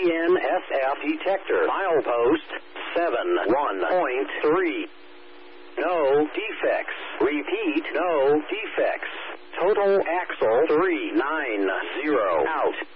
GNSF detector. Milepost 71.3. No defects. Repeat, no defects. Total axle 390. Out.